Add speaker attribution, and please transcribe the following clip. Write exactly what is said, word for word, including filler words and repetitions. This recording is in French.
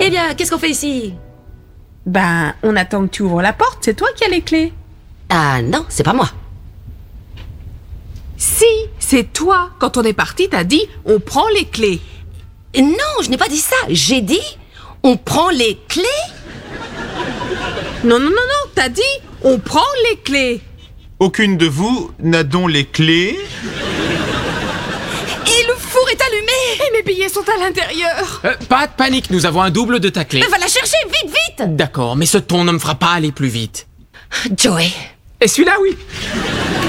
Speaker 1: Eh bien, qu'est-ce qu'on fait ici?
Speaker 2: Ben, on attend que tu ouvres la porte, c'est toi qui as les clés.
Speaker 1: Ah non, c'est pas moi.
Speaker 2: Si, c'est toi. Quand on est parti, t'as dit « on prend les clés ».
Speaker 1: Non, je n'ai pas dit ça. J'ai dit, on prend les clés.
Speaker 2: Non, non, non, non, t'as dit « on prend les clés ».
Speaker 3: Aucune de vous n'a donc les clés?
Speaker 1: Et le four est allumé.
Speaker 2: Et mes billets sont à l'intérieur.
Speaker 4: Euh, pas de panique, nous avons un double de ta clé.
Speaker 1: Va la chercher, vite, vite.
Speaker 4: D'accord, mais ce ton ne me fera pas aller plus vite.
Speaker 1: Joey.
Speaker 4: Et celui-là, oui.